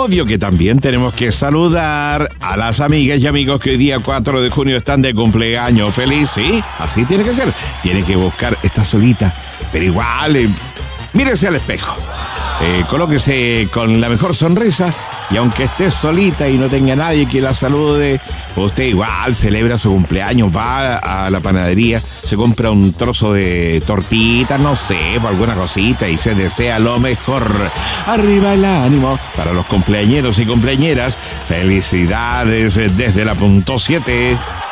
obvio que también tenemos que saludar a las amigas y amigos que hoy día 4 de junio están de cumpleaños. Feliz, ¿sí? Así tiene que ser. Tiene que buscar, está solita, pero igual, mírese al espejo. Colóquese con la mejor sonrisa y aunque esté solita y no tenga nadie que la salude, usted igual celebra su cumpleaños, va a la panadería, se compra un trozo de tortita, no sé, por alguna cosita y se desea lo mejor. Arriba el ánimo para los cumpleañeros y cumpleañeras. Felicidades desde la punto 7.